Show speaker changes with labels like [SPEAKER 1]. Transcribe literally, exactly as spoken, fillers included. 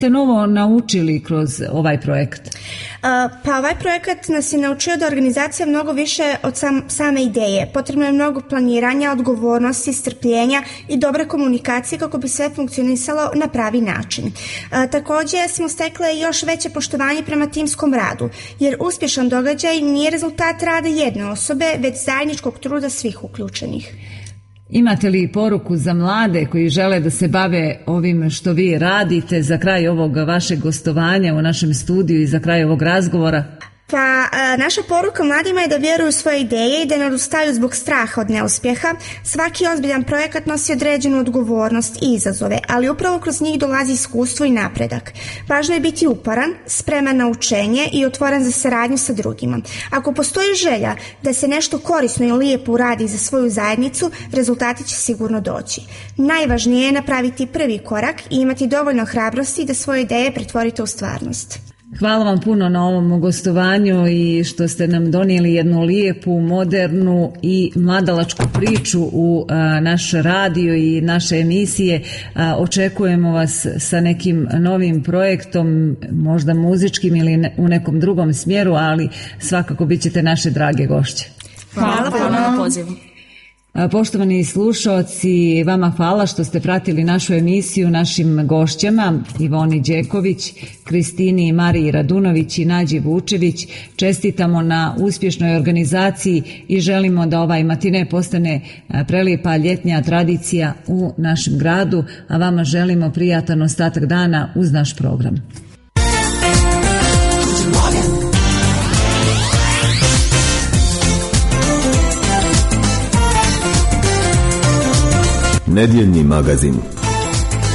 [SPEAKER 1] Ste novo naučili kroz ovaj projekat?
[SPEAKER 2] Pa ovaj projekat nas je naučio da organizacija mnogo više od sam, same ideje. Potrebno je mnogo planiranja, odgovornosti, strpljenja i dobre komunikacije kako bi sve funkcionisalo na pravi način. Također smo stekle još veće poštovanje prema timskom radu, jer uspješan događaj nije rezultat rada jedne osobe, već zajedničkog truda svih uključenih.
[SPEAKER 1] Imate li poruku za mlade koji žele da se bave ovim što vi radite za kraj ovog vašeg gostovanja u našem studiju i za kraj ovog razgovora?
[SPEAKER 2] Pa a, naša poruka mladima je da vjeruju u svoje ideje i da ne odustaju zbog straha od neuspjeha. Svaki ozbiljan projekat nosi određenu odgovornost i izazove, ali upravo kroz njih dolazi iskustvo i napredak. Važno je biti uporan, spreman na učenje i otvoren za saradnju sa drugima. Ako postoji želja da se nešto korisno i lijepo uradi za svoju zajednicu, rezultati će sigurno doći. Najvažnije je napraviti prvi korak i imati dovoljno hrabrosti da svoje ideje pretvorite u stvarnost.
[SPEAKER 1] Hvala vam puno na ovom gostovanju i što ste nam donijeli jednu lijepu, modernu i mladalačku priču u a, naš radio i naše emisije. A, očekujemo vas sa nekim novim projektom, možda muzičkim ili ne, u nekom drugom smjeru, ali svakako bit ćete naše drage gošće.
[SPEAKER 2] Hvala, hvala na pozivu.
[SPEAKER 1] Poštovani slušaoci, vama hvala što ste pratili našu emisiju, našim gošćama Ivoni Đeković, Kristini i Mariji Radunović i Nađi Vučević. Čestitamo na uspješnoj organizaciji i želimo da ovaj matine postane prelijepa ljetnja tradicija u našem gradu, a vama želimo prijatan ostatak dana uz naš program.
[SPEAKER 3] Nedjeljni magazin.